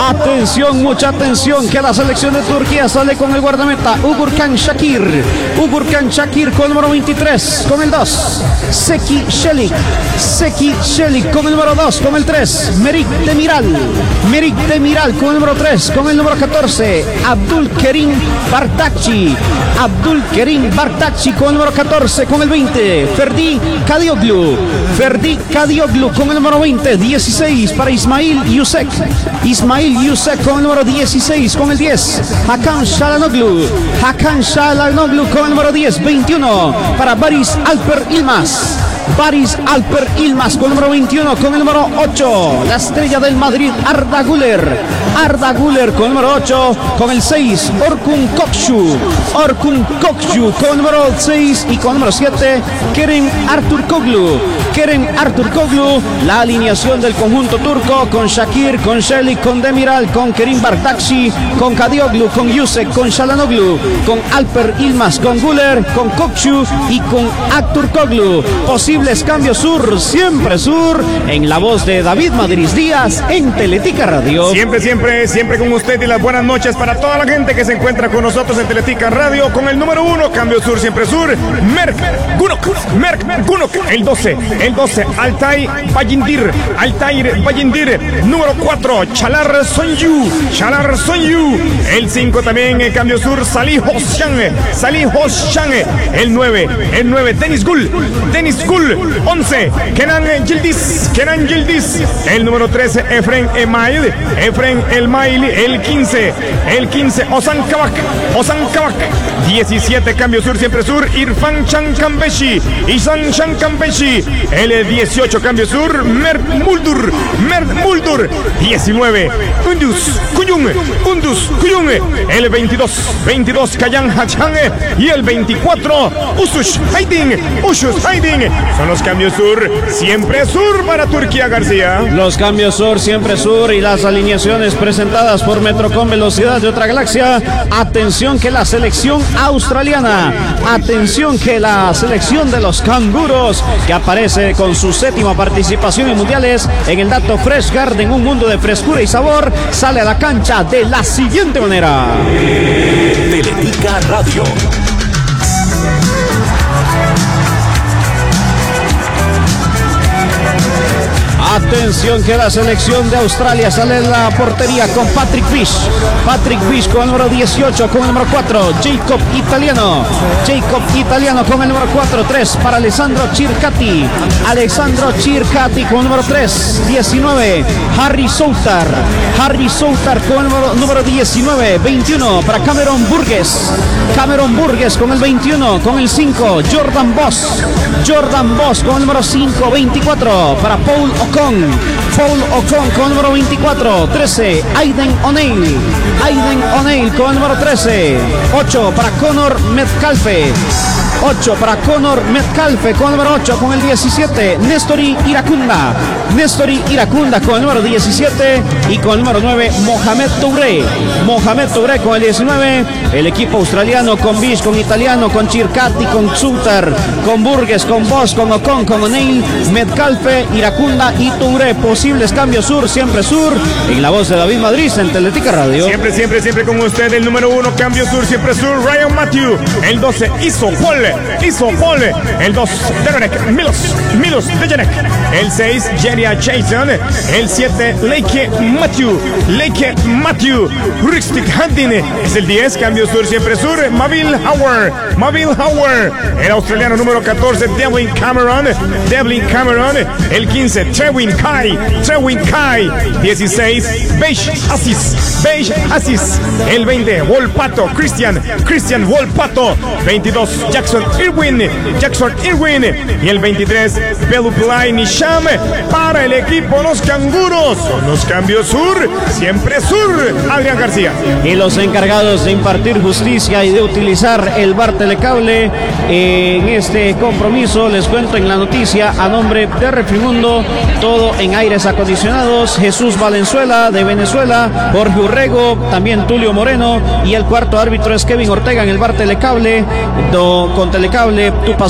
Atención, mucha atención, que la selección de Turquía sale con el guardameta Ugurkan Shakir con el número 23, con el 2 Seki Çelik con el número 2, con el 3 Merik Demiral con el número 3, con el número 14 Abdülkerim Bardakçı con el número 14, con el 20 Ferdi Kadioglu con el número 20, 16 para Ismail Yusek con el número 16, con el 10 Hakan Çalhanoğlu con el número 10, 21 para Barış Alper Yılmaz con el número 21, con el número 8 la estrella del Madrid Arda Güler con el número 8, con el 6 Orkun Kökçü con el número 6 y con el número 7 Kerem Aktürkoğlu. La alineación del conjunto turco, con Shakir, con Çelik, con Demiral, con Kerim Bardakçı, con Kadioglu, con Yusek, con Çalhanoğlu, con Alper Yılmaz, con Güler, con Kökçü y con Aktürkoğlu. Posibles cambios siempre sur, en la voz de David Madrid Díaz en Teletica Radio. Siempre con usted, y las buenas noches para toda la gente que se encuentra con nosotros en Teletica Radio. Con el número 1, cambio sur, siempre sur, Merk Gunok, el 12 Altay Bayindir, número 4 Çağlar Soyuncu, el 5 también en cambio sur, Salih Özcan, el 9 Deniz Gul, 11 Kenan Yildiz, el número 13 Efren Elmail, el 15 Ozan Kabak, 17 cambio sur, siempre sur, İrfan Can Kambeşi, el 18 cambio sur, Mert Muldur, 19 Undus Kuyung, el 22 Kayan Hachan y el 24 Usush Haydin. Son los cambios sur, siempre sur para Turquía, García. Los cambios sur, siempre sur, y las alineaciones presentadas por Metrocom Velocidad de otra galaxia. Atención que la selección australiana, que la selección de los canguros, que aparece con su séptima participación en mundiales en el Dato Fresh Garden, un mundo de frescura y sabor, sale a la cancha de la siguiente manera. Teletica Radio. Atención que la selección de Australia sale en la portería con Patrick Fish con el número 18, con el número 4 Jacob Italiano con el número 4, 3 para Alessandro Circati con el número 3, 19 Harry Soutar con el número 19, 21 para Cameron Burgess con el 21, con el 5 Jordan Boss con el número 5, 24 para Paul Ocon con el número 24, 13 Aiden O'Neill con el número 13, 8 para Connor Metcalfe con el número 8, con el 17 Nestori Iracunda con el número 17 y con el número 9 Mohamed Touré con el 19. El equipo australiano con Bish, con Italiano, con Circati, con Soutar, con Burgess, con Boss, con Ocon, con O'Neill, Metcalfe, Iracunda y Touré. Posibles cambios sur, siempre sur, en la voz de David Madrid en Teletica Radio. Siempre con usted, el número 1, cambio sur, siempre sur, Ryan Matthew, el 12 Iso Paul, el 2 Derenek Milos Dejanek, el 6 Jeria Jason, el 7 Leke Matthew, Rikstik Hunting, es el 10, cambio sur, siempre sur, Mavil Howard, el australiano número 14 Devlin Cameron, el 15 Trewin Kai, 16 Beige Assis, el 20 Wolpato, Christian Wolpato, 22 Jackson Irwin y el 23 Belupulay Nisham para el equipo Los Canguros. Son los cambios sur, siempre sur, Adrián García. Y los encargados de impartir justicia y de utilizar el VAR Telecable en este compromiso, les cuento en la noticia a nombre de Refrimundo, todo en aires acondicionados, Jesús Valenzuela de Venezuela, Jorge Urrego, también Tulio Moreno, y el cuarto árbitro es Kevin Ortega en el VAR Telecable. Con Telecable, tu pasión